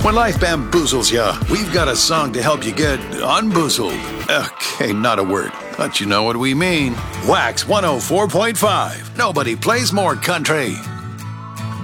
When life bamboozles ya, we've got a song to help you get unboozled. Okay, not a word, but you know what we mean. Wax 104.5. Nobody plays more country.